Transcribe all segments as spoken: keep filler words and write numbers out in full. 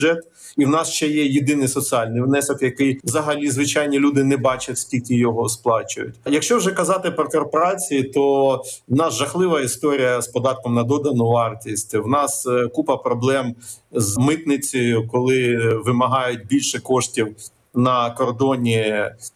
бюджет, і в нас ще є єдиний соціальний внесок, який взагалі звичайні люди не бачать, скільки його сплачують. Якщо вже казати про корпорації, то в нас жахлива історія з податком на додану вартість. В нас купа проблем з митницею, коли вимагають більше коштів на кордоні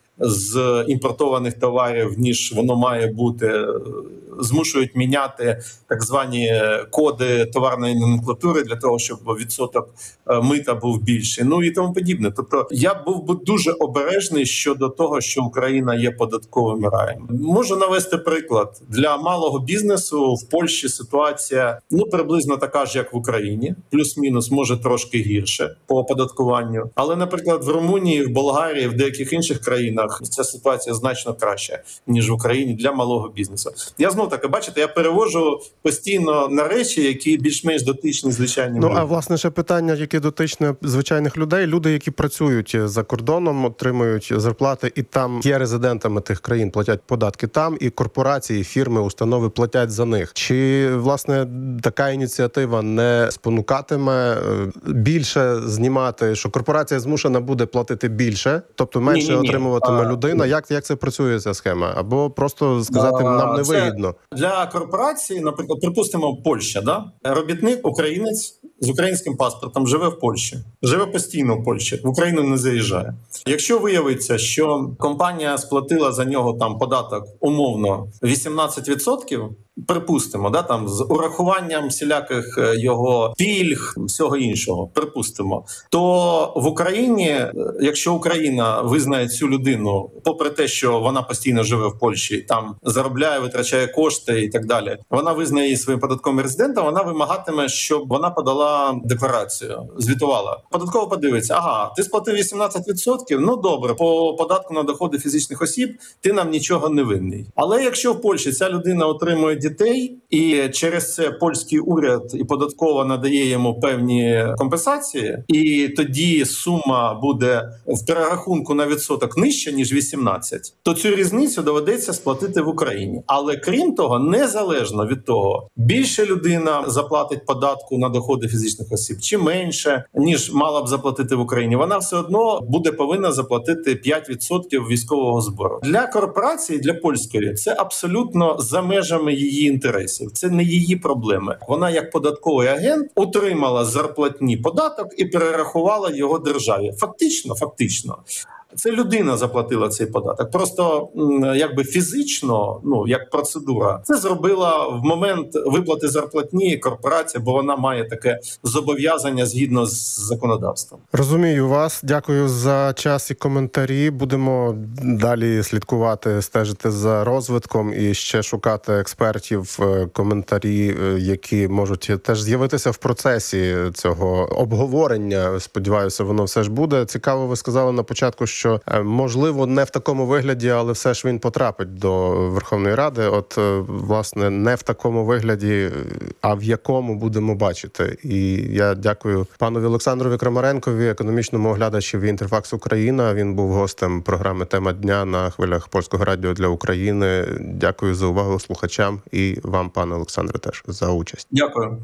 з імпортованих товарів, ніж воно має бути, змушують міняти так звані коди товарної номенклатури для того, щоб відсоток мита був більший, ну і тому подібне. Тобто я був би дуже обережний щодо того, що Україна є податковим раєм. Можу навести приклад. Для малого бізнесу в Польщі ситуація ну приблизно така ж, як в Україні, плюс-мінус, може трошки гірше по оподаткуванню. Але, наприклад, в Румунії, в Болгарії, в деяких інших країнах ця ситуація значно краща, ніж в Україні для малого бізнесу. Я знову таки, бачите, я перевожу постійно на речі, які більш-менш дотичні звичайним Ну, людям. а власне ще питання, яке дотичне звичайних людей. Люди, які працюють за кордоном, отримують зарплати і там є резидентами тих країн, платять податки там, і корпорації, фірми, установи платять за них. Чи, власне, така ініціатива не спонукатиме більше знімати, що корпорація змушена буде платити більше, тобто менше Ні-ні-ні. отримуватиме а, людина? Як, як це працює, ця схема? Або просто сказати, нам не вигідно? Для корпорації, наприклад, припустимо, Польща, да? Робітник, українець з українським паспортом живе в Польщі, живе постійно в Польщі, в Україну не заїжджає. Якщо виявиться, що компанія сплатила за нього там податок умовно вісімнадцять відсотків, припустимо, да, там з урахуванням всіляких його пільг, всього іншого, припустимо, то в Україні, якщо Україна визнає цю людину, попри те, що вона постійно живе в Польщі, там заробляє, витрачає кошти і так далі, вона визнає її своїм податковим резидентом, вона вимагатиме, щоб вона подала декларацію, звітувала. Податково подивиться, ага, ти сплатив вісімнадцять відсотків, ну добре, по податку на доходи фізичних осіб ти нам нічого не винний. Але якщо в Польщі ця людина отримує дітей, і через це польський уряд і податкова надає йому певні компенсації, і тоді сума буде в перерахунку на відсоток нижча, ніж вісімнадцять, то цю різницю доведеться сплатити в Україні. Але крім того, незалежно від того, більше людина заплатить податку на доходи фізичних осіб, чи менше, ніж мала б заплатити в Україні, вона все одно буде повинна заплатити п'ять відсотків військового збору. Для корпорації, для польської, це абсолютно за межами її інтересів. Це не її проблеми. Вона як податковий агент отримала зарплатні податок і перерахувала його державі. Фактично, фактично. Це людина заплатила цей податок. Просто якби фізично, ну як процедура, це зробила в момент виплати зарплатні корпорація, бо вона має таке зобов'язання згідно з законодавством. Розумію вас. Дякую за час і коментарі. Будемо далі слідкувати, стежити за розвитком і ще шукати експертів, коментарі, які можуть теж з'явитися в процесі цього обговорення. Сподіваюся, воно все ж буде. Цікаво, ви сказали на початку, що що, можливо, не в такому вигляді, але все ж він потрапить до Верховної Ради. От, власне, не в такому вигляді, а в якому будемо бачити. І я дякую панові Олександрові Крамаренкові, економічному оглядачеві «Інтерфакс Україна». Він був гостем програми «Тема дня» на хвилях Польського радіо для України. Дякую за увагу слухачам і вам, пане Олександре, теж за участь. Дякую.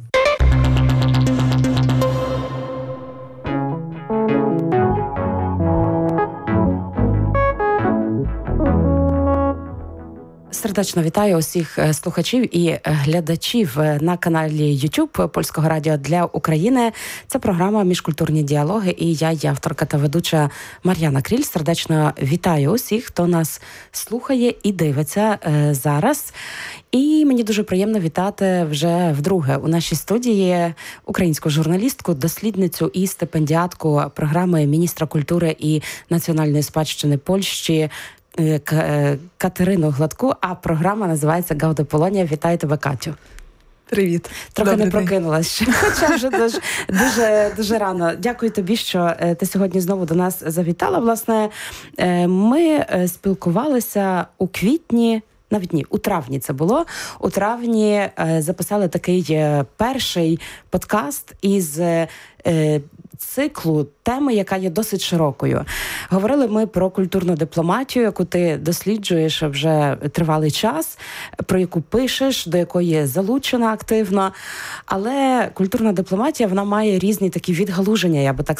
Сердечно вітаю усіх слухачів і глядачів на каналі YouTube Польського радіо для України. Це програма «Міжкультурні діалоги» і я, є авторка та ведуча Мар'яна Кріль. Сердечно вітаю усіх, хто нас слухає і дивиться зараз. І мені дуже приємно вітати вже вдруге у нашій студії українську журналістку, дослідницю і стипендіатку програми міністра культури і національної спадщини Польщі Катерину Гладку, а програма називається «Гауда Полонія». Вітаю тебе, Катю. Привіт. Трохи Добрий не прокинулась ще, хоча вже дуже, дуже, дуже рано. Дякую тобі, що ти сьогодні знову до нас завітала. Власне, ми спілкувалися у квітні, навіть ні, у травні це було. У травні е, записали такий е, перший подкаст із е, циклу теми, яка є досить широкою. Говорили ми про культурну дипломатію, яку ти досліджуєш вже тривалий час, про яку пишеш, до якої залучена активно. Але культурна дипломатія, вона має різні такі відгалуження, я би так